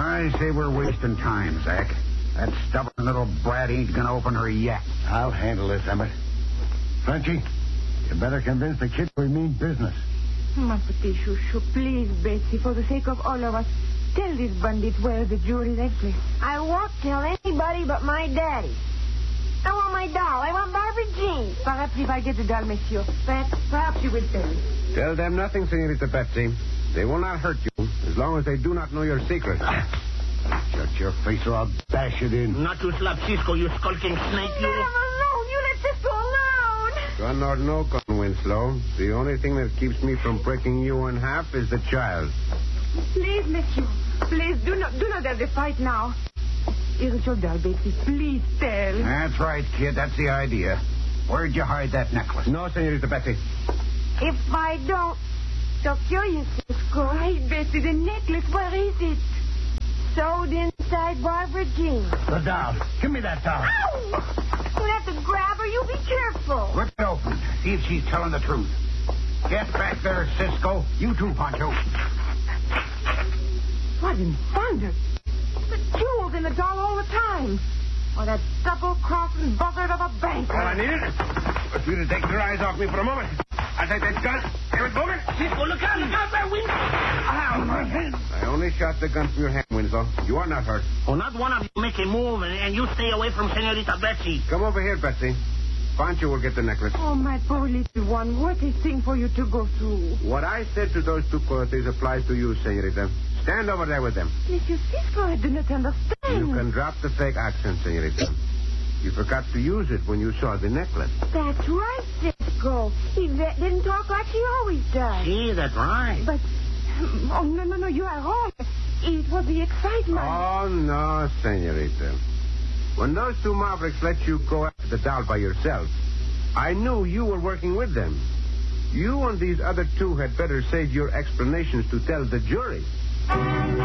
I say we're wasting time, Zach. That stubborn little brat ain't gonna open her yet. I'll handle this, Emmett. Frenchy, you better convince the kid we mean business. My petit chouchou, please, Betsy, for the sake of all of us, tell this bandit where the jewelry necklace. I won't tell anybody but my daddy. I want my doll. I want Barbara Jean. Perhaps if I get the doll, monsieur, perhaps you will tell me. Tell them nothing, Senorita Betsy. They will not hurt you as long as they do not know your secret. Shut your face or I'll bash it in. Not to slap Cisco, you skulking snake, you. Let him alone. You let Cisco alone. Gun or no gun, Winslow, the only thing that keeps me from breaking you in half is the child. Please, monsieur, please, do not have the fight now. Here is your doll, Betsy. Please tell. That's right, kid. That's the idea. Where'd you hide that necklace? No, Senorita Betsy. If I don't, they'll kill you, Cisco. Hey, Betsy, the necklace, where is it? Sewed inside Barbara Jean. The doll. Give me that doll. Ow! You have to grab her. You be careful. Rip it open. See if she's telling the truth. Get back there, Cisco. You too, Pancho. What in thunder? The jewels in the doll all the time. Oh, that double-crossing buzzard of a bank. All I needed was for you to take your eyes off me for a moment. I'll take that gun. Here it, over. Cisco, look out there, Winslow. Ow, my hand. I only shot the gun from your hand, Winslow. You are not hurt. Oh, not one of you make a move, and you stay away from Senorita Betsy. Come over here, Betsy. Pancho will get the necklace. Oh, my poor little one. What a thing for you to go through. What I said to those two coyotes applies to you, Senorita. Stand over there with them. Monsieur Cisco, I do not understand. You can drop the fake accent, Senorita. You forgot to use it when you saw the necklace. That's right, Cisco. He didn't talk like he always does. See, that's right. But, oh, no, you are wrong. It was the excitement. Oh, no, Senorita. When those two mavericks let you go after the doll by yourself, I knew you were working with them. You and these other two had better save your explanations to tell the jury.